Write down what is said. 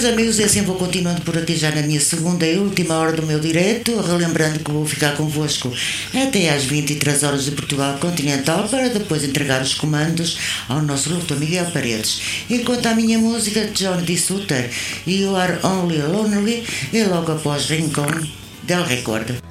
amigos, e assim vou continuando por aqui já na minha segunda e última hora do meu direto, relembrando que vou ficar convosco até às 23 horas de Portugal Continental, para depois entregar os comandos ao nosso locutor Miguel Paredes. Enquanto a minha música, John D. Sutter, You Are Only Lonely, e logo após Rincón del Record.